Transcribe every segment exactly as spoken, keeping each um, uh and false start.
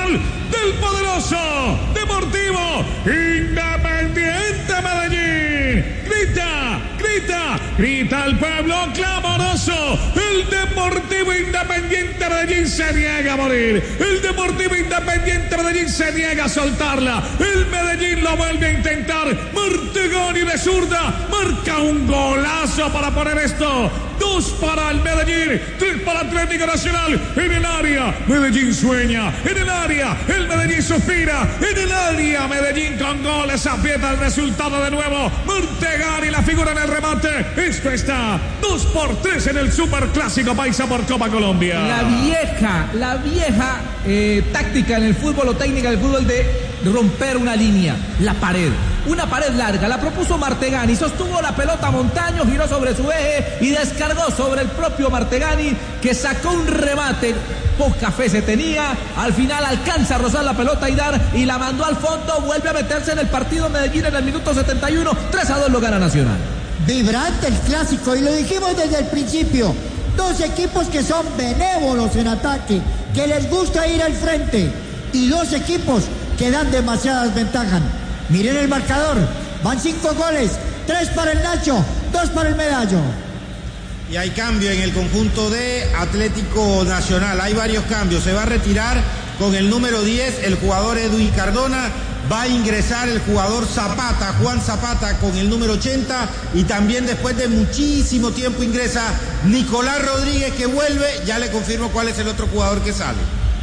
gol del poderoso Deportivo Independiente Medellín. Grita, grita, grita el pueblo clamoroso. El Deportivo Independiente Medellín se niega a morir. El Deportivo Independiente Medellín se niega a soltarla. El Medellín lo vuelve a intentar. Martegani de zurda marca un golazo para poner esto. Dos para el Medellín, tres para Atlético Nacional. En el área, Medellín sueña. En el área, el Medellín suspira. En el área, Medellín con goles aprieta el resultado de nuevo. Martegani la figura en el remate. Esto está dos por tres en el Superclásico Paisa por Copa Colombia. La vieja, la vieja eh, táctica en el fútbol o técnica del fútbol de romper una línea, la pared. Una pared larga, la propuso Martegani, sostuvo la pelota Montaño, giró sobre su eje y descargó sobre el propio Martegani, que sacó un remate. Poca fe se tenía, al final alcanza a rozar la pelota y dar y la mandó al fondo, vuelve a meterse en el partido Medellín en el minuto setenta y uno, tres a dos lo gana Nacional. Vibrante el clásico, y lo dijimos desde el principio, dos equipos que son benévolos en ataque, que les gusta ir al frente, y dos equipos que dan demasiadas ventajas. Miren el marcador, van cinco goles, tres para el Nacho, dos para el Medallo. Y hay cambio en el conjunto de Atlético Nacional, hay varios cambios. Se va a retirar con el número diez el jugador Edwin Cardona, va a ingresar el jugador Zapata, Juan Zapata, con el número ochenta, y también después de muchísimo tiempo ingresa Nicolás Rodríguez, que vuelve. Ya le confirmo cuál es el otro jugador que sale.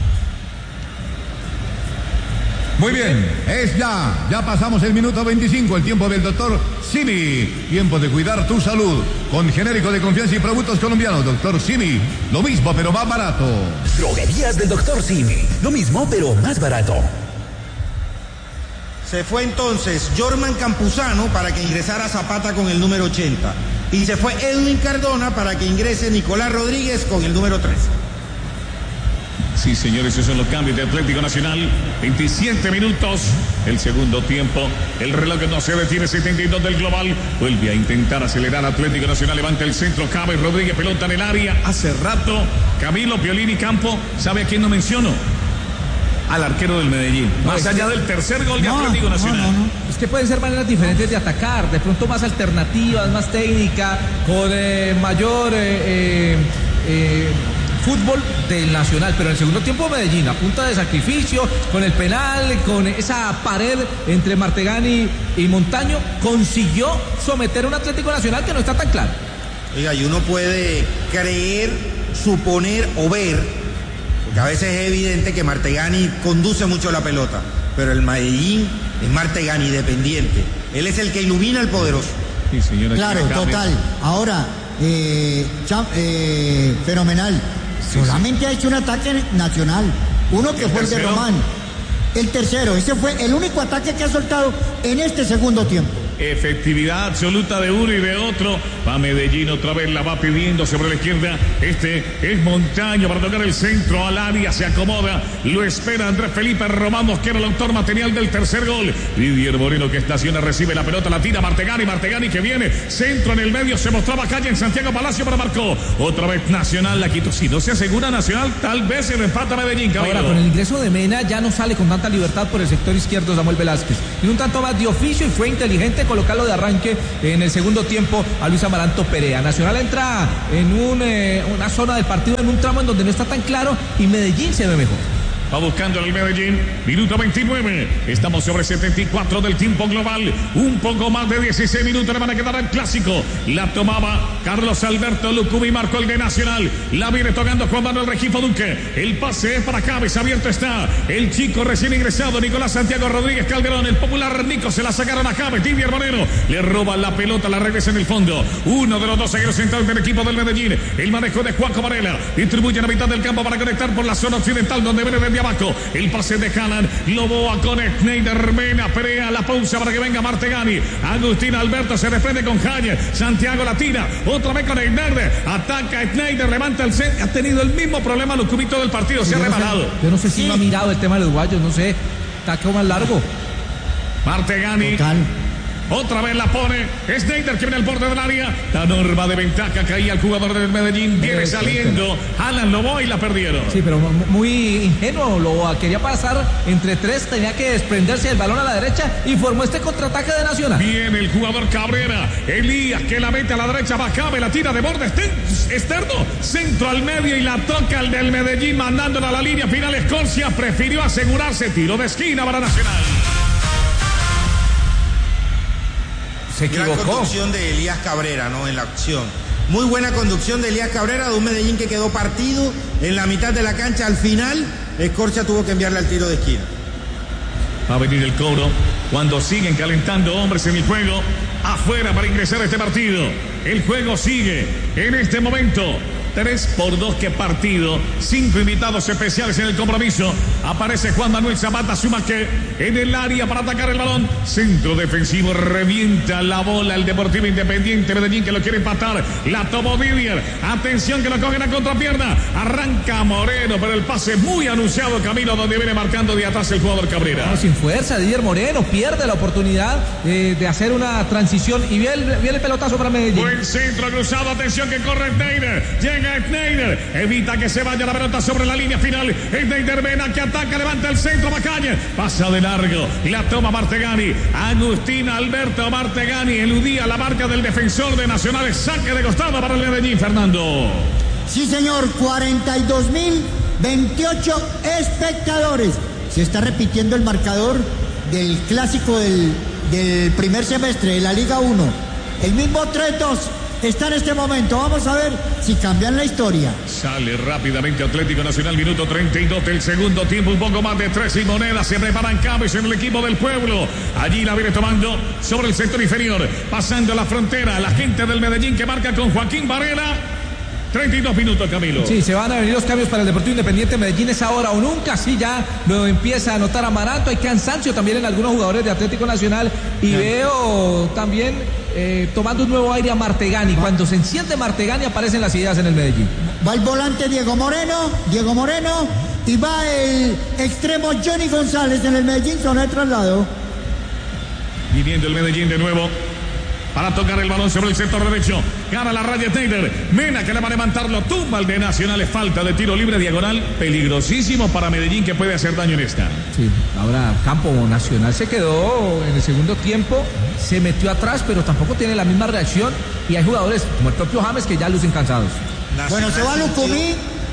Muy bien, es ya, ya pasamos el minuto veinticinco, el tiempo del doctor Simi. Tiempo de cuidar tu salud con genérico de confianza y productos colombianos. Doctor Simi, lo mismo pero más barato. Droguerías del doctor Simi, lo mismo pero más barato. Se fue entonces Jorman Campuzano para que ingresara Zapata con el número ochenta. Y se fue Edwin Cardona para que ingrese Nicolás Rodríguez con el número trece. Sí, señores, esos son los cambios de Atlético Nacional. veintisiete minutos, el segundo tiempo. El reloj no se detiene, setenta y dos del global. Vuelve a intentar acelerar Atlético Nacional. Levanta el centro, cabe Rodríguez, pelota en el área. Hace rato, Camilo Piolín y Campo. ¿Sabe a quién no menciono? Al arquero del Medellín. No, más allá que... del tercer gol de no, Atlético Nacional. No, no, no. Es que pueden ser maneras diferentes de atacar. De pronto más alternativas, más técnica, con eh, mayor... Eh, eh, eh, fútbol del Nacional, pero en el segundo tiempo Medellín, a punta de sacrificio, con el penal, con esa pared entre Martegani y Montaño, consiguió someter a un Atlético Nacional que no está tan claro. Oiga, y uno puede creer, suponer o ver, porque a veces es evidente que Martegani conduce mucho la pelota, pero el Medellín es Martegani dependiente. Él es el que ilumina al poderoso. Sí, señora. Claro, total. Ahora, eh, eh, fenomenal. Sí, solamente sí. Ha hecho un ataque nacional, uno que fue el de Román, el tercero, ese fue el único ataque que ha soltado en este segundo tiempo. Efectividad absoluta de uno y de otro. Va Medellín otra vez, la va pidiendo sobre la izquierda. Este es Montaño para tocar el centro al área. Se acomoda, lo espera Andrés Felipe Román Mosquera, el autor material del tercer gol. Didier Moreno que estaciona, recibe la pelota, la tira Martegani. Martegani que viene, centro en el medio. Se mostraba calle en Santiago Palacio, pero marcó. Otra vez Nacional la quitó. Si no se asegura Nacional, tal vez se le empata a Medellín. Caballero. Ahora, con el ingreso de Mena ya no sale con tanta libertad por el sector izquierdo Samuel Velázquez. Y un tanto más de oficio y fue inteligente colocarlo de arranque en el segundo tiempo a Luis Amaranto Perea. Nacional entra en un, eh, una zona del partido, en un tramo en donde no está tan claro y Medellín se ve mejor. Va buscando el Medellín, minuto veintinueve, estamos sobre setenta y cuatro del tiempo global, un poco más de dieciséis minutos le van a quedar al clásico. La tomaba Carlos Alberto Lucumí, marcó el de Nacional, la viene tocando Juan Manuel Regifo Duque, el pase es para cabeza, abierto está el chico recién ingresado Nicolás Santiago Rodríguez Calderón, el popular Nico, se la sacaron a James, Didier Moreno le roba la pelota, la regresa en el fondo, uno de los dos seguidores centrales del equipo del Medellín, el manejo de Juanjo Varela, distribuye a la mitad del campo para conectar por la zona occidental donde viene desde abajo, el pase de Haaland, Loboa con Schneider, Mena, Perea, la pausa para que venga Martegani, Agustín Alberto se desprende con Jaime, Santiago la tira, otra vez con Schneider, ataca Schneider, levanta el set, ha tenido el mismo problema Lucumito del partido, se ha rebalado. Yo no sé si sí. no ha mirado el tema de los guayos, no sé, está como más largo. Martegani. Total. Otra vez la pone Sneijder, que viene al borde del área. La norma de ventaja caía el jugador del Medellín. Viene saliendo. Alan Loboa y la perdieron. Sí, pero muy ingenuo. Loboa quería pasar entre tres. Tenía que desprenderse del balón a la derecha y formó este contraataque de Nacional. Viene el jugador Cabrera. Elías, que la mete a la derecha. Bajabe, la tira de borde externo. Centro al medio y la toca el del Medellín, mandándola a la línea final. Escorcia prefirió asegurarse. Tiro de esquina para Nacional. Se equivocó. Gran conducción de Elías Cabrera, ¿no? En la acción. Muy buena conducción de Elías Cabrera, de un Medellín que quedó partido en la mitad de la cancha. Al final, Escorcia tuvo que enviarle al tiro de esquina. Va a venir el cobro cuando siguen calentando hombres en el juego. Afuera para ingresar a este partido. El juego sigue en este momento. tres por dos, que partido. Cinco invitados especiales en el compromiso. Aparece Juan Manuel Zapata, suma que en el área para atacar el balón. Centro defensivo, revienta la bola el Deportivo Independiente Medellín, que lo quiere empatar. La tomó Didier. Atención que lo cogen a contrapierna. Arranca Moreno, pero el pase muy anunciado, camino donde viene marcando de atrás el jugador Cabrera. No, sin fuerza, Didier Moreno pierde la oportunidad eh, de hacer una transición y viene, viene el pelotazo para Medellín. Buen centro cruzado, atención que corre Sneijder. Llega Sneijder, evita que se vaya la pelota sobre la línea final. Sneijder, Vena, que ataca, levanta el centro, Macaña, pasa de largo, la toma Martegani. Agustín Alberto Martegani eludía la marca del defensor de Nacional. Saque de costado para el Medellín, Fernando. Sí, señor, cuarenta y dos mil veintiocho espectadores. Se está repitiendo el marcador del clásico del, del primer semestre de la Liga uno. El mismo tres dos. Está en este momento. Vamos a ver si cambian la historia. Sale rápidamente Atlético Nacional, minuto treinta y dos del segundo tiempo. Un poco más de tres y moneda. Se preparan cambios en el equipo del pueblo. Allí la viene tomando sobre el sector inferior. Pasando la frontera. La gente del Medellín que marca con Joaquín Varela. treinta y dos minutos, Camilo. Sí, se van a venir los cambios para el Deportivo Independiente Medellín. Es ahora o nunca. Sí, ya lo empieza a anotar Amaranto. Hay cansancio también en algunos jugadores de Atlético Nacional. Y sí, veo también eh, tomando un nuevo aire a Martegani. Va. Cuando se enciende Martegani aparecen las ideas en el Medellín. Va el volante Diego Moreno. Diego Moreno. Y va el extremo Johnny González en el Medellín. Zona de traslado. Viniendo el Medellín de nuevo para tocar el balón sobre el sector derecho. Gana la raya Sneijder. Mena, que le va a levantarlo. Tumba el de Nacional. Es falta de tiro libre diagonal. Peligrosísimo para Medellín, que puede hacer daño en esta. Sí, ahora Campo Nacional se quedó en el segundo tiempo. Se metió atrás, pero tampoco tiene la misma reacción. Y hay jugadores como el propio James que ya lucen cansados. Nacional. Bueno, se va Lucumí.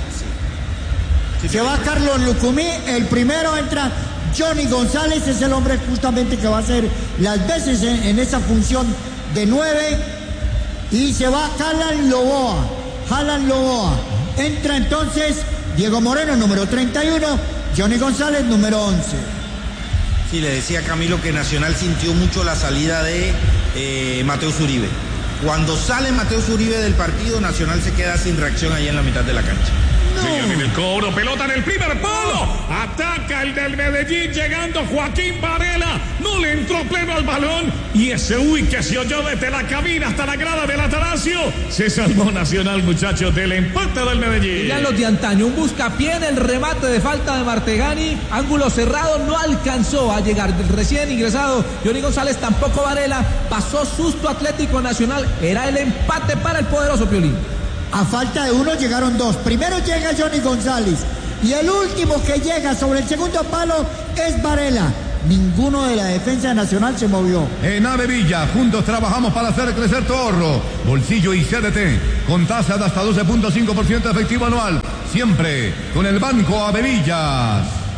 Sí. Se va Carlos Lucumí. El primero entra Johnny González. Es el hombre justamente que va a hacer las veces en, en esa función de nueve. Y se va Alan Loboa. Alan Loboa. Entra entonces Diego Moreno, número treinta y uno. Johnny González, número once. Sí, le decía Camilo que Nacional sintió mucho la salida de eh, Mateus Uribe. Cuando sale Mateus Uribe del partido, Nacional se queda sin reacción ahí en la mitad de la cancha. No. Señor, en el cobro, pelota en el primer palo. Ataca el del Medellín, llegando Joaquín Varela. No le entró pleno al balón. Y ese uy que se oyó desde la cabina hasta la grada del Atanasio. Se salvó Nacional, muchachos, del empate del Medellín. Ya los de antaño, un buscapié en el remate de falta de Martegani. Ángulo cerrado, no alcanzó a llegar. Recién ingresado Johnny González, tampoco Varela. Pasó susto Atlético Nacional. Era el empate para el poderoso Piolín. A falta de uno llegaron dos. Primero llega Johnny González y el último que llega sobre el segundo palo es Varela. Ninguno de la defensa nacional se movió. En Avevilla, juntos trabajamos para hacer crecer tu ahorro, bolsillo y C D T, con tasa de hasta doce punto cinco por ciento efectivo anual. Siempre con el Banco Avevillas.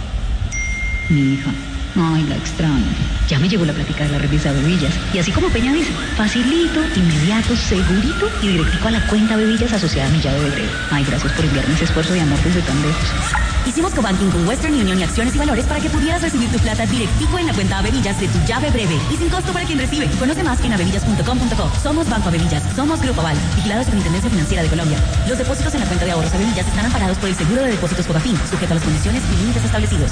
Mi hija, ay, la extraño. Ya me llegó la plática de la revista Avevillas. Y así como Peña dice, facilito, inmediato, segurito y directico a la cuenta Avevillas asociada a mi llave de breve. Ay, gracias por enviarme ese esfuerzo de amor desde tan lejos. Hicimos cobanking con Western Union y Acciones y Valores para que pudieras recibir tu plata directico en la cuenta Avevillas de tu llave breve y sin costo para quien recibe. Conoce más en avevillas punto com punto co. Somos Banco Avevillas, somos Grupo Aval, vigilados por Intendencia Financiera de Colombia. Los depósitos en la cuenta de ahorros Avevillas están amparados por el seguro de depósitos Fogafín, sujeto a las condiciones y límites establecidos.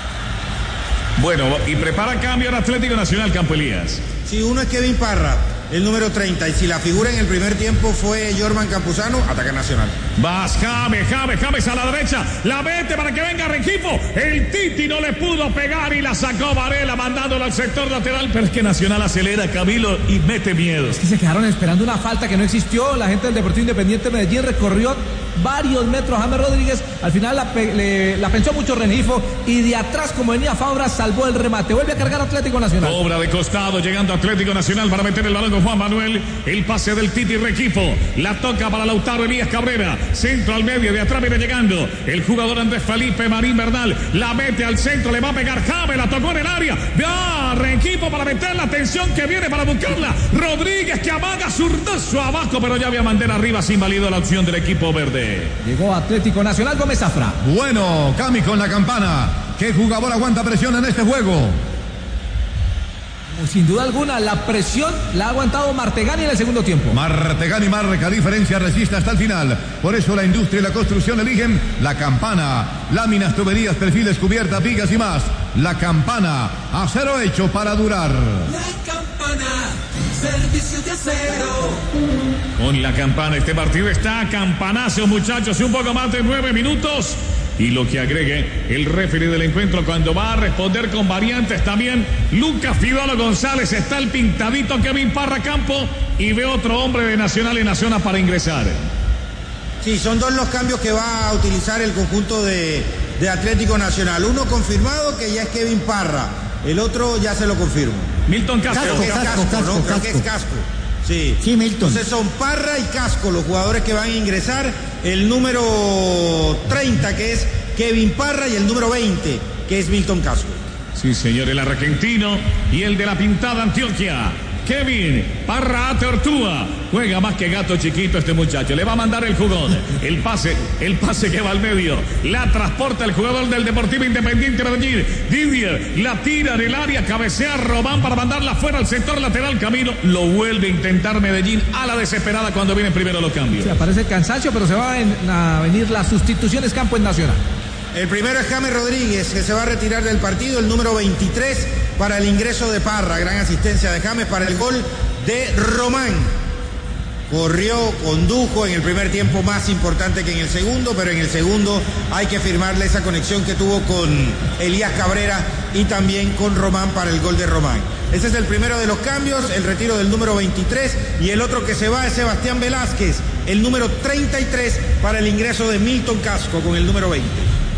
Bueno, y prepara cambio al Atlético Nacional, Campo Elías. Sí, uno es Kevin Parra. el número treinta. Y si la figura en el primer tiempo fue Jorman Campuzano, ataca Nacional. Vas, James, James, James a la derecha. La mete para que venga Rengifo. El Titi no le pudo pegar y la sacó Varela mandándolo al sector lateral. Pero es que Nacional acelera, Camilo, y mete miedo. Es que se quedaron esperando una falta que no existió. La gente del Deportivo Independiente Medellín recorrió varios metros. James Rodríguez al final la, pe le, la pensó mucho Rengifo y de atrás, como venía Fabra, salvó el remate. Vuelve a cargar Atlético Nacional. Obra de costado, llegando Atlético Nacional para meter el balón con Juan Manuel. El pase del Titi Rengifo. La toca para Lautaro Elías Cabrera. Centro al medio, de atrás viene llegando el jugador Andrés Felipe Marín Bernal. La mete al centro, le va a pegar James, la tocó en el área. ¡Ah! Rengifo para meter la atención que viene para buscarla. Rodríguez que amaga zurdazo abajo, pero ya había bandera arriba, sin válido la opción del equipo verde. Llegó Atlético Nacional, Gómez Zafra. Bueno, Cami con la campana. ¿Qué jugador aguanta presión en este juego? Sin duda alguna, la presión la ha aguantado Martegani en el segundo tiempo. Martegani marca diferencia, resiste hasta el final. Por eso la industria y la construcción eligen la campana. Láminas, tuberías, perfiles, cubiertas, vigas y más. La campana, acero hecho para durar. La campana, servicio de acero. Con la campana, este partido está a campanazo, muchachos. Un poco más de nueve minutos. Y lo que agregue el referee del encuentro cuando va a responder con variantes también. Lucas Fidolo González, está el pintadito Kevin Parra Campo y ve otro hombre de Nacional en la zona para ingresar. Sí, son dos los cambios que va a utilizar el conjunto de, de Atlético Nacional. Uno confirmado, que ya es Kevin Parra. El otro ya se lo confirmo. Milton Casco. Creo que es Casco, Casco, Casco, ¿no? Creo Casco. que es Casco. Sí. Sí, Milton. Entonces son Parra y Casco los jugadores que van a ingresar. El número treinta, que es Kevin Parra, y el número veinte, que es Milton Casco. Sí, señor, el argentino y el de la pintada Antioquia. Kevin Parra Tortúa. Juega más que gato chiquito este muchacho. Le va a mandar el jugón. El pase, el pase que va al medio. La transporta el jugador del Deportivo Independiente Medellín. Didier la tira en el área. Cabecea Román para mandarla fuera al sector lateral. Camino lo vuelve a intentar Medellín a la desesperada cuando vienen primero los cambios. Se aparece el cansancio, pero se van a venir las sustituciones campo en Nacional. El primero es James Rodríguez, que se va a retirar del partido. El número veintitrés para el ingreso de Parra. Gran asistencia de James para el gol de Román. Corrió, condujo en el primer tiempo, más importante que en el segundo, pero en el segundo hay que firmarle esa conexión que tuvo con Elías Cabrera y también con Román para el gol de Román. Ese es el primero de los cambios, el retiro del número veintitrés, y el otro que se va es Sebastián Velázquez, el número treinta y tres para el ingreso de Milton Casco con el número veinte.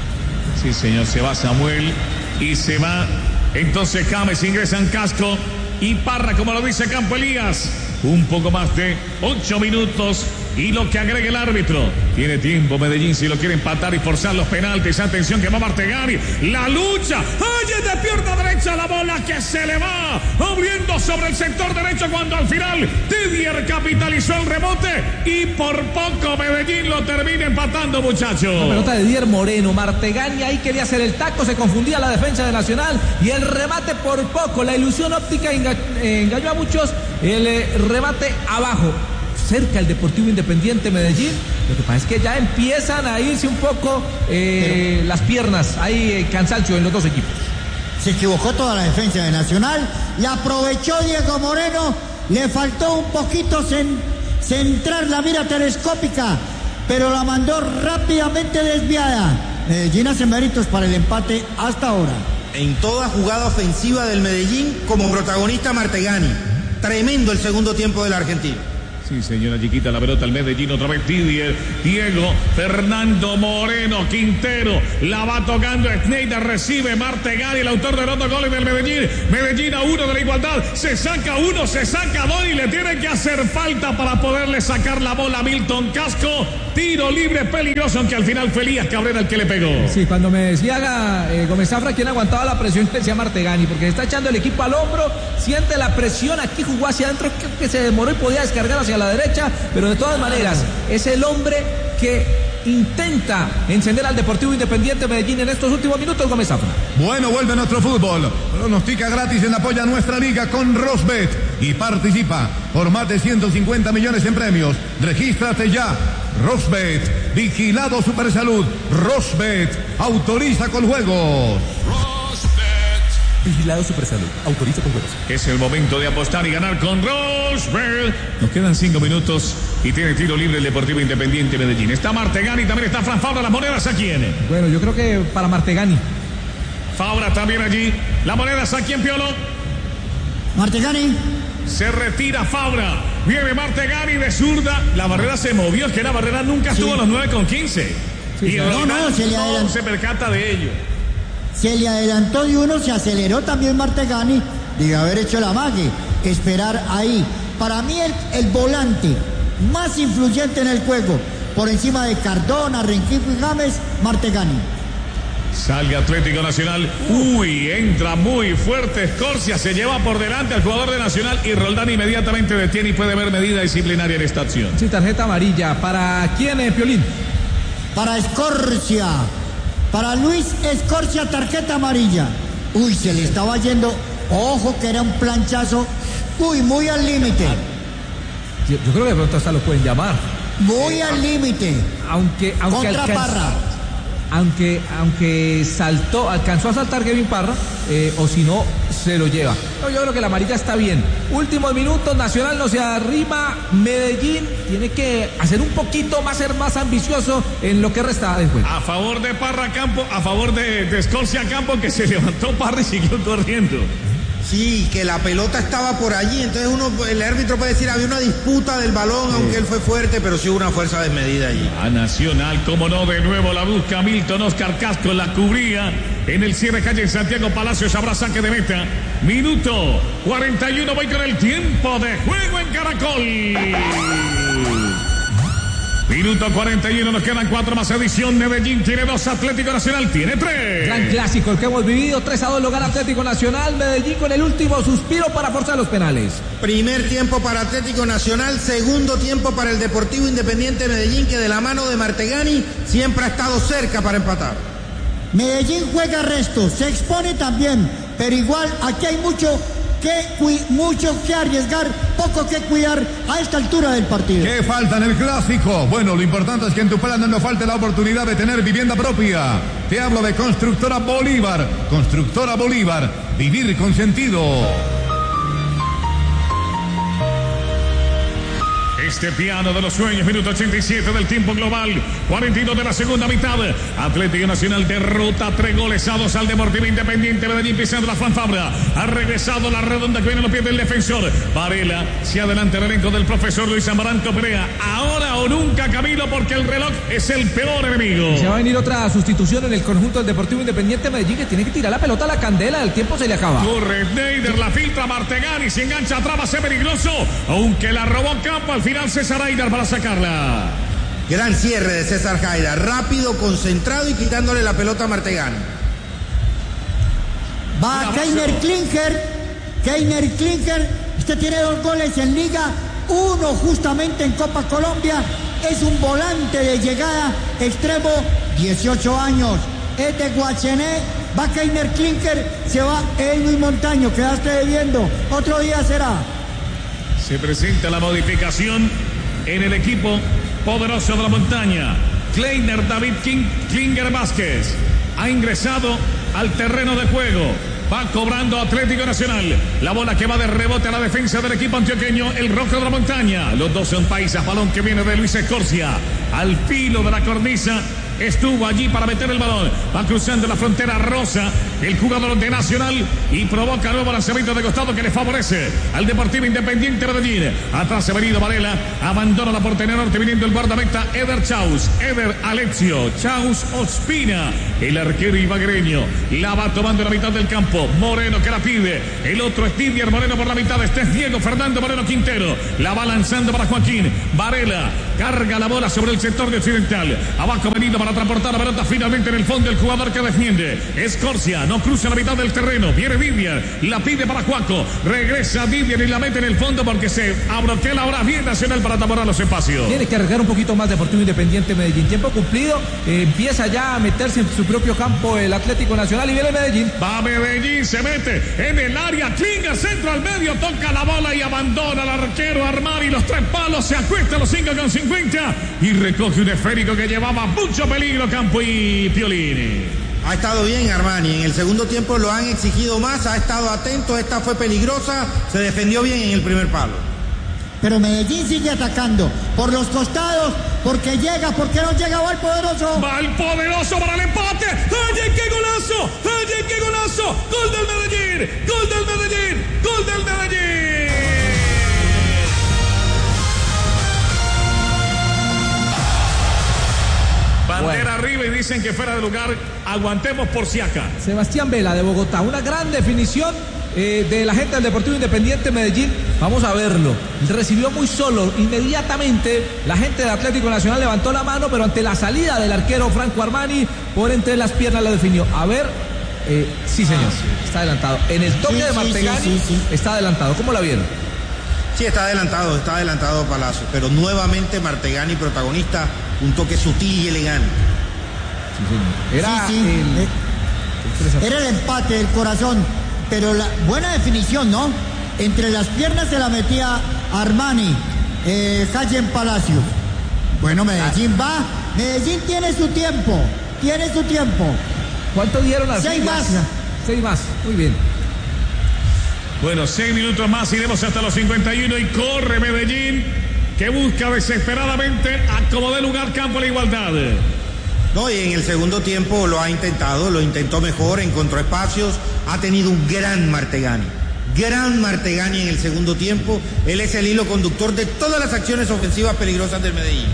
Sí, señor, se va Samuel y se va entonces James, ingresan Casco y Parra, como lo dice Campo Elías. Un poco más de ocho minutos y lo que agrega el árbitro. Tiene tiempo Medellín si lo quiere empatar y forzar los penaltis. Atención que va Martegani. La lucha. ¡Ay, de pierna derecha la bola que se le va! Abriendo sobre el sector derecho cuando al final Didier capitalizó el rebote y por poco Medellín lo termina empatando, muchachos. La pelota de Didier Moreno. Martegani ahí quería hacer el taco, se confundía la defensa de Nacional y el remate por poco. La ilusión óptica enga engañó a muchos. El eh, remate abajo, cerca el Deportivo Independiente Medellín. Lo que pasa es que ya empiezan a irse un poco eh, las piernas. Hay eh, cansancio en los dos equipos. Se equivocó toda la defensa de Nacional. La aprovechó Diego Moreno. Le faltó un poquito cen, centrar la mira telescópica, pero la mandó rápidamente desviada. Medellín hace méritos para el empate hasta ahora. En toda jugada ofensiva del Medellín, como protagonista Martegani. Tremendo el segundo tiempo del argentino. Sí, señora Chiquita, la pelota al Medellín, otra vez Didier, Diego, Fernando Moreno, Quintero, la va tocando Schneider, recibe Martegani, el autor de los dos goles del Medellín. Medellín a uno de la igualdad, se saca uno, se saca dos y le tiene que hacer falta para poderle sacar la bola a Milton Casco. Tiro libre peligroso, aunque al final fue Elías Cabrera el que le pegó. Sí, cuando me decía eh, Gómez Zafra quién aguantaba la presión, decía Martegani, porque está echando el equipo al hombro, siente la presión, aquí jugó hacia adentro, que, que se demoró y podía descargar hacia la derecha, pero de todas maneras es el hombre que intenta encender al Deportivo Independiente Medellín en estos últimos minutos. Gómez Zafra. Bueno, vuelve nuestro fútbol. Pronostica gratis en apoya a nuestra liga con Rosbet y participa por más de ciento cincuenta millones en premios. Regístrate ya. Rosbet, vigilado Supersalud. Rosbet, autoriza con juegos. Rosbet, Vigilado Supersalud. Autoriza con juegos. Es el momento de apostar y ganar con Rosberg. Nos quedan cinco minutos y tiene tiro libre el Deportivo Independiente Medellín. Está Martegani, también está Fran Fabra. ¿Las monedas a quién? Bueno, yo creo que para Martegani. Fabra también allí. ¿Las monedas a quién, Piolo? Martegani. Se retira Fabra. Viene Martegani de zurda. La barrera se movió. Es que la barrera nunca sí. estuvo a los nueve con quince. Sí, y no, no, se le adelantó. Se percata de ello. Se le adelantó de uno, se aceleró también Martegani de haber hecho la magia, esperar ahí. Para mí el, el volante más influyente en el juego, por encima de Cardona, Rengifo y James, Martegani. Sale Atlético Nacional. Uy, entra muy fuerte Escorcia, se lleva por delante al jugador de Nacional y Roldán inmediatamente detiene y puede haber medida disciplinaria en esta acción. Sí, tarjeta amarilla. ¿Para quién es, Piolín? Para Escorcia. Para Luis Escorcia, tarjeta amarilla. Uy, se le estaba yendo. Ojo que era un planchazo. Uy, muy al límite. Yo, yo creo que de pronto hasta lo pueden llamar. Muy eh, al límite. Aunque, aunque Contra alcanza, Parra. Aunque, aunque saltó, alcanzó a saltar Kevin Parra, eh, o si no, se lo lleva. No, yo creo que la amarilla está bien. Últimos minutos, Nacional no se arrima. Medellín tiene que hacer un poquito más, ser más ambicioso en lo que resta del juego. A favor de Parra Campo, a favor de, de Escorcia Campo, que se levantó Parra y siguió corriendo. Sí, que la pelota estaba por allí, entonces uno, el árbitro puede decir, había una disputa del balón, sí. aunque él fue fuerte, pero sí hubo una fuerza desmedida allí. A Nacional, como no, de nuevo la busca Milton Oscar Casco, la cubría en el cierre calle en Santiago Palacios, habrá saque de meta. Minuto cuarenta y uno, voy con el tiempo de juego en Caracol. Minuto cuarenta y uno, nos quedan cuatro más. Edición Medellín tiene dos, Atlético Nacional tiene tres. Gran clásico el que hemos vivido, tres a dos lo gana Atlético Nacional. Medellín con el último suspiro para forzar los penales. Primer tiempo para Atlético Nacional, segundo tiempo para el Deportivo Independiente Medellín, que de la mano de Martegani siempre ha estado cerca para empatar. Medellín juega resto, se expone también, pero igual aquí hay mucho que mucho que arriesgar, poco que cuidar a esta altura del partido. ¿Qué falta en el clásico? Bueno, lo importante es que en tu plan no falte la oportunidad de tener vivienda propia. Te hablo de Constructora Bolívar. Constructora Bolívar, vivir con sentido. Este piano de los sueños, minuto ochenta y siete del tiempo global, cuarenta y dos de la segunda mitad. Atlético Nacional derrota tres goles a dos al Deportivo Independiente Medellín, pisando la Fran Fabra. Ha regresado la redonda que viene en los pies del defensor. Varela, se adelanta el elenco del profesor Luis Amaranto Perea. Ahora o nunca, Camilo, porque el reloj es el peor enemigo. Se va a venir otra sustitución en el conjunto del Deportivo Independiente Medellín, que tiene que tirar la pelota a la candela. El tiempo se le acaba. Corre Neider, la filtra Martegani, se engancha atrás, va a ser peligroso, aunque la robó Campo. Al final César Haidar para sacarla. Gran cierre de César Haidar, rápido, concentrado y quitándole la pelota a Martegani. Va Keiner Klinger, Keiner Klinger, este tiene dos goles en Liga, uno justamente en Copa Colombia, es un volante de llegada, extremo, dieciocho años, es de Guachené. Va Keiner Klinger, se va Edwin Montaño, quedaste debiendo, otro día será. Se presenta la modificación en el equipo poderoso de la montaña. Kleiner David King, Klinger Vázquez ha ingresado al terreno de juego. Va cobrando Atlético Nacional. La bola que va de rebote a la defensa del equipo antioqueño, el Rojo de la Montaña. Los dos son paisas. Balón que viene de Luis Escorcia. Al filo de la cornisa. Estuvo allí para meter el balón. Va cruzando la frontera rosa el jugador de Nacional y provoca nuevo lanzamiento de costado que le favorece al Deportivo Independiente Medellín. Atrás se ha venido Varela. Abandona la portería norte viniendo el guardameta Eder Chaus. Eder Alexio. Chaus Ospina. El arquero ibagreño. La va tomando en la mitad del campo. Moreno que la pide. El otro es Didier Moreno por la mitad. Este es Diego Fernando Moreno Quintero. La va lanzando para Joaquín. Varela carga la bola sobre el sector de Occidental. Abajo venido para transportar la pelota finalmente en el fondo el jugador que defiende. Escorcia no cruza la mitad del terreno. Viene Didier. La pide para Juaco. Regresa Didier y la mete en el fondo porque se abroquela ahora bien Nacional para tapar los espacios. Tiene que arriesgar un poquito más Deportivo Independiente Medellín. Tiempo cumplido. Eh, empieza ya a meterse en su propio campo el Atlético Nacional y viene Medellín. Va Medellín, se mete en el área. Klinger, centro al medio, toca la bola y abandona al arquero Armani. Los tres palos, se acuesta a los cinco con cincuenta y recoge un esférico que llevaba mucho peligro Campo y Piolini. Ha estado bien Armani, en el segundo tiempo lo han exigido más, ha estado atento, esta fue peligrosa, se defendió bien en el primer palo. Pero Medellín sigue atacando por los costados, porque llega, porque no llega, va el poderoso. Va el poderoso para el empate. ¡Ay, qué golazo! ¡Ay, qué golazo! ¡Gol del Medellín! ¡Gol del Medellín! ¡Gol del Medellín! Bandera bueno. Arriba y dicen que fuera de lugar, aguantemos por si acá. Sebastián Vela de Bogotá, una gran definición eh, de la gente del Deportivo Independiente Medellín. Vamos a verlo. Recibió muy solo. Inmediatamente la gente de Atlético Nacional levantó la mano, pero ante la salida del arquero Franco Armani, por entre las piernas la definió. A ver, eh, sí señor, está adelantado. En el toque sí, de Martegani sí, sí, sí. está adelantado. ¿Cómo la vieron? Sí, está adelantado, está adelantado Palazzo, pero nuevamente Martegani protagonista, un toque sutil y elegante. Sí, era, sí, sí. El... era el empate del corazón, pero la buena definición, ¿no? Entre las piernas se la metía Armani, eh, Jayen Palacios. Bueno, Medellín va, Medellín tiene su tiempo, tiene su tiempo. ¿Cuánto dieron a Seis más. Seis más, muy bien. Bueno, seis minutos más, iremos hasta los cincuenta y uno y corre Medellín, que busca desesperadamente acomodar lugar, campo a la igualdad. No, y en el segundo tiempo lo ha intentado, lo intentó mejor, encontró espacios, ha tenido un gran Martegani. Gran Martegani en el segundo tiempo, él es el hilo conductor de todas las acciones ofensivas peligrosas del Medellín.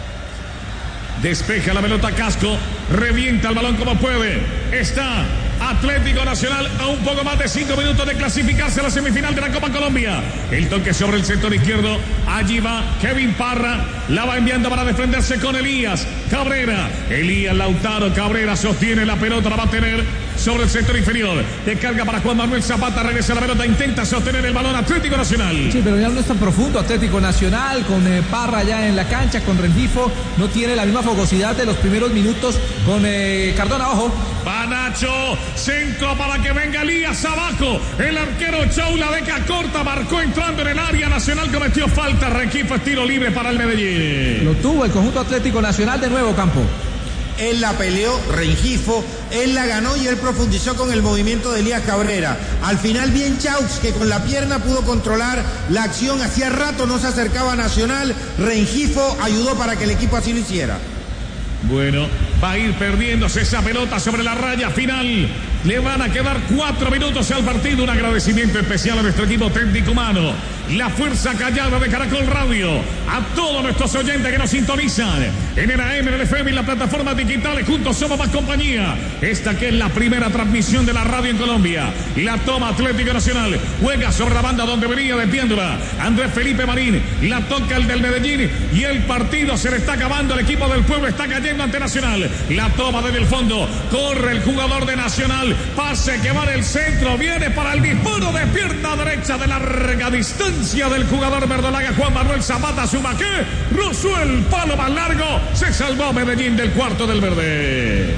Despeja la pelota Casco, revienta el balón como puede, está Atlético Nacional a un poco más de cinco minutos de clasificarse a la semifinal de la Copa Colombia. El toque sobre el sector izquierdo, allí va Kevin Parra, la va enviando para defenderse con Elías Cabrera. Elías Lautaro Cabrera sostiene la pelota, la va a tener sobre el sector inferior. Descarga para Juan Manuel Zapata, regresa la pelota, intenta sostener el balón Atlético Nacional. Sí, pero ya no es tan profundo Atlético Nacional, con eh, Parra ya en la cancha, con Rengifo, no tiene la misma fogosidad de los primeros minutos con eh, Cardona, ojo. Va Nacho, centro para que venga Elías abajo. El arquero Chau la deca corta, marcó entrando en el área nacional, cometió falta. Rengifo es tiro libre para el Medellín. Lo tuvo el conjunto Atlético Nacional de nuevo, Campo. Él la peleó, Rengifo, él la ganó y él profundizó con el movimiento de Elías Cabrera. Al final bien Chaux, que con la pierna pudo controlar la acción, hacía rato no se acercaba a Nacional, Rengifo ayudó para que el equipo así lo hiciera. Bueno, va a ir perdiéndose esa pelota sobre la raya final. Le van a quedar cuatro minutos al partido. Un agradecimiento especial a nuestro equipo técnico humano, la fuerza callada de Caracol Radio, a todos nuestros oyentes que nos sintonizan en el A M, en el F M y en las plataformas digitales. Juntos somos más compañía. Esta que es la primera transmisión de la radio en Colombia. La toma Atlético Nacional, juega sobre la banda donde venía desviándola Andrés Felipe Marín, la toca el del Medellín y el partido se le está acabando. El equipo del pueblo está cayendo ante Nacional. La toma desde el fondo, corre el jugador de Nacional, pase que va en el centro, viene para el disparo de pierna derecha de larga distancia del jugador verdolaga Juan Manuel Zapata. Sumaqué rozó el palo más largo, se salvó Medellín del cuarto del verde.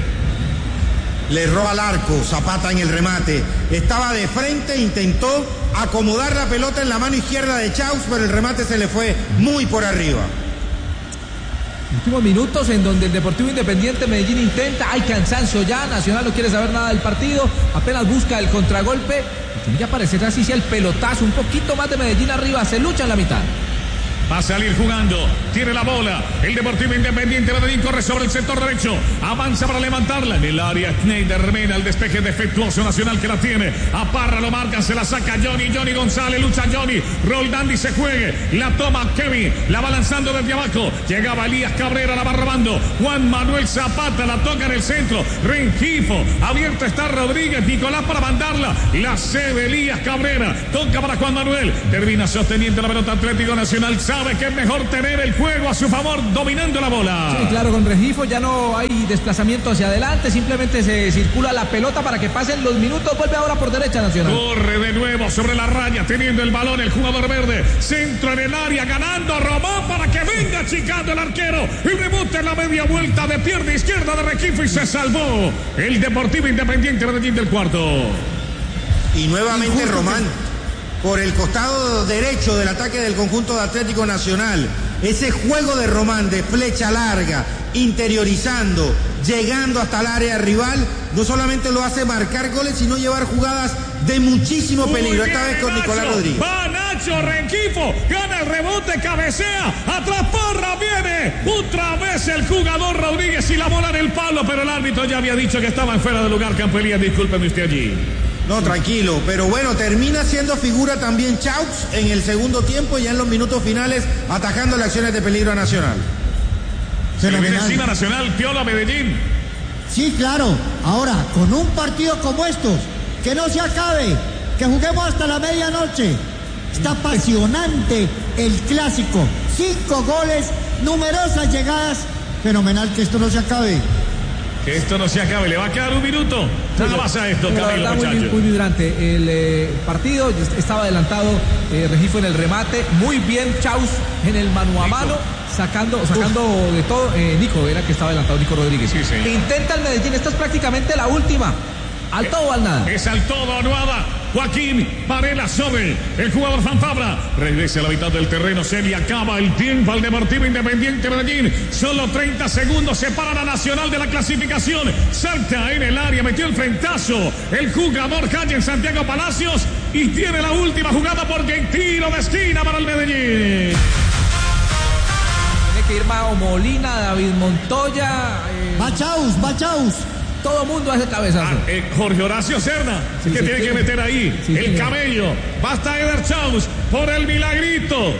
Le roba al arco, Zapata en el remate, estaba de frente, intentó acomodar la pelota en la mano izquierda de Chaux, pero el remate se le fue muy por arriba. Últimos minutos en donde el Deportivo Independiente Medellín intenta, hay cansancio ya, Nacional no quiere saber nada del partido, apenas busca el contragolpe, y tiene que aparecer así sea el pelotazo, un poquito más de Medellín arriba, se lucha en la mitad. Va a salir jugando, tiene la bola, el Deportivo Independiente Medellín corre sobre el sector derecho, avanza para levantarla en el área, Schneider Mena, el despeje defectuoso Nacional que la tiene, a Parra lo marcan, se la saca Johnny, Johnny González, lucha Johnny, Roldán y se juegue, la toma Kevin, la va lanzando desde abajo, llegaba Elías Cabrera, la va robando, Juan Manuel Zapata, la toca en el centro, Rengifo, abierto está Rodríguez, Nicolás para mandarla, la cede Elías Cabrera, toca para Juan Manuel, termina sosteniendo la pelota Atlético Nacional, sabe que es mejor tener el juego a su favor, dominando la bola. Sí, claro, con Rengifo ya no hay desplazamiento hacia adelante, simplemente se circula la pelota para que pasen los minutos, vuelve ahora por derecha Nacional. Corre de nuevo sobre la raya, teniendo el balón el jugador verde, centro en el área, ganando, robó para que venga achicando el arquero, y rebote en la media vuelta de pierna izquierda de Rengifo y se salvó el Deportivo Independiente Medellín del cuarto. Y nuevamente Román, por el costado derecho del ataque del conjunto de Atlético Nacional. Ese juego de Román de flecha larga, interiorizando, llegando hasta el área rival, no solamente lo hace marcar goles, sino llevar jugadas de muchísimo peligro. Esta vez con Nicolás Rodríguez. Va Nacho Rengifo, gana el rebote, cabecea, atrás Parra, viene otra vez el jugador Rodríguez y la bola en el palo, pero el árbitro ya había dicho que estaba fuera de lugar. Campelía, discúlpeme usted allí. No, tranquilo, pero bueno, termina siendo figura también Chaux en el segundo tiempo, ya en los minutos finales, atajando las acciones de peligro a Nacional. Se le viene encima Nacional, Piola, Medellín. Sí, claro. Ahora, con un partido como estos, que no se acabe, que juguemos hasta la medianoche. Está apasionante el clásico. Cinco goles, numerosas llegadas. Fenomenal que esto no se acabe. Que esto no se acabe, le va a quedar un minuto. Nada más a esto, Camilo, muy, muy vibrante. El eh, partido estaba adelantado, eh, Rengifo en el remate, muy bien Chaux en el mano a mano, sacando, sacando de todo. Eh, Nico era que estaba adelantado, Nico Rodríguez. Sí, sí. Intenta el Medellín, esta es prácticamente la última. Al todo o al nada. Es al todo o nada. Joaquín Varela sobre el jugador Fanfabra. Regresa a la mitad del terreno. Se le acaba el tiempo al Deportivo Independiente Medellín. Solo treinta segundos separan a Nacional de la clasificación. Salta en el área, metió el frentazo el jugador Calle en Santiago Palacios. Y tiene la última jugada porque hay tiro de esquina para el Medellín. Tiene que ir Mao Molina, David Montoya. Eh... Bachaus, Bachaus. Todo mundo hace cabezazo. Ah, eh, Jorge Horacio Serna, sí, que tiene que meter ahí sí, el señor. Camello. Basta Eder Chaux por el milagrito.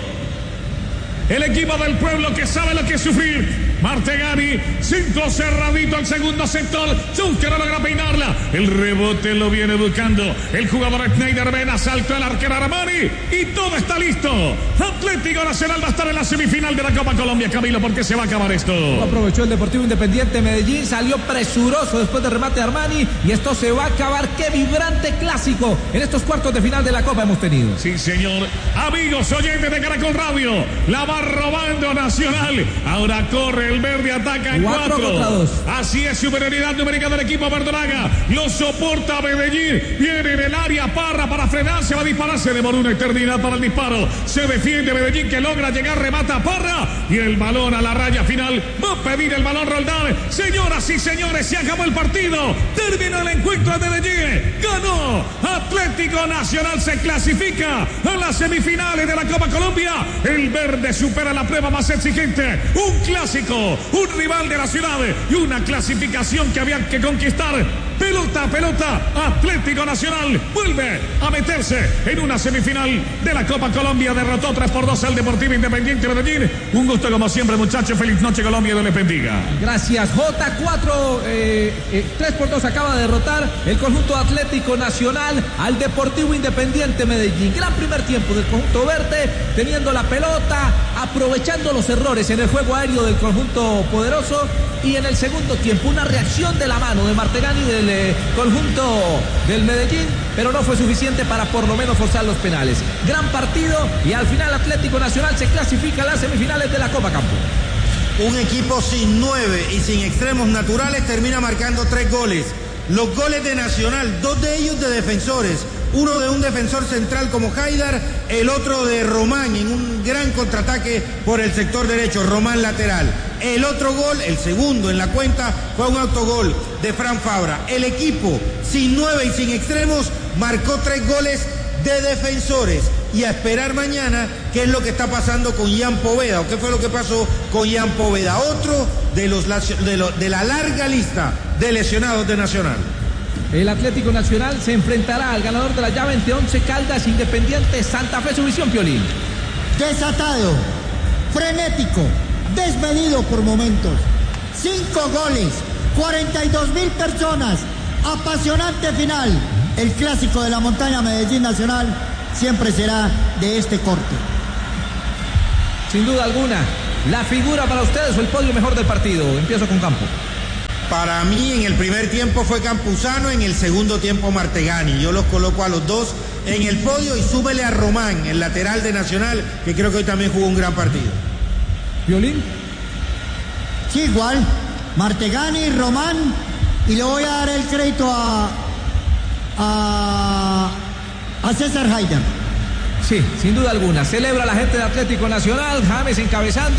El equipo del pueblo que sabe lo que es sufrir. Martegani, centro cerradito al segundo sector. Chaux que no logra peinarla. El rebote lo viene buscando el jugador Schneider Vena. Saltó el arquero Armani y todo está listo. Atlético Nacional va a estar en la semifinal de la Copa Colombia, Camilo, porque se va a acabar esto. Aprovechó el Deportivo Independiente Medellín, salió presuroso después del remate de Armani y esto se va a acabar. Qué vibrante clásico en estos cuartos de final de la Copa hemos tenido. Sí, señor. Amigos oyentes de Caracol Radio, la va robando Nacional. Ahora corre el verde, ataca en cuatro. cuatro. Así es, superioridad numérica del equipo Verdolaga. Lo soporta Medellín. Viene en el área Parra para frenar. Se va a disparar. Se demoró una eternidad para el disparo. Se defiende Medellín que logra llegar. Remata Parra. Y el balón a la raya final. Va a pedir el balón Roldán. Señoras y señores, se acabó el partido. Terminó el encuentro de Medellín. Ganó. Atlético Nacional se clasifica a las semifinales de la Copa Colombia. El verde supera la prueba más exigente. Un clásico. Un rival de la ciudad y una clasificación que había que conquistar. Pelota, pelota, Atlético Nacional vuelve a meterse en una semifinal de la Copa Colombia. Derrotó tres por dos al Deportivo Independiente Medellín. Un gusto como siempre, muchachos. Feliz noche, Colombia, Dios les bendiga. Gracias, J cuatro, eh, eh, tres por dos acaba de derrotar el conjunto Atlético Nacional al Deportivo Independiente Medellín. Gran primer tiempo del conjunto verde, teniendo la pelota, aprovechando los errores en el juego aéreo del conjunto poderoso. Y en el segundo tiempo, una reacción de la mano de Martegani del eh, conjunto del Medellín, pero no fue suficiente para por lo menos forzar los penales. Gran partido y al final Atlético Nacional se clasifica a las semifinales de la Copa Campo. Un equipo sin nueve y sin extremos naturales termina marcando tres goles. Los goles de Nacional, dos de ellos de defensores. Uno de un defensor central como Haidar, el otro de Román en un gran contraataque por el sector derecho, Román lateral. El otro gol, el segundo en la cuenta, fue un autogol de Fran Fabra. El equipo sin nueve y sin extremos marcó tres goles de defensores. Y a esperar mañana qué es lo que está pasando con Ian Poveda, o qué fue lo que pasó con Ian Poveda, otro de, los, de, lo, de la larga lista de lesionados de Nacional. El Atlético Nacional se enfrentará al ganador de la llave entre Once Caldas, Independiente Santa Fe. Su visión, Piolín. Desatado, frenético, desmedido por momentos. Cinco goles, cuarenta y dos mil personas. Apasionante final. El clásico de la montaña Medellín Nacional siempre será de este corte. Sin duda alguna, la figura para ustedes o el podio mejor del partido. Empiezo con Campo. Para mí en el primer tiempo fue Campuzano, en el segundo tiempo Martegani. Yo los coloco a los dos en el podio y súbele a Román, el lateral de Nacional, que creo que hoy también jugó un gran partido. ¿Violín? Sí, igual. Martegani, Román, y le voy a dar el crédito a, a, a César Haidar. Sí, sin duda alguna. Celebra la gente de Atlético Nacional, James encabezando.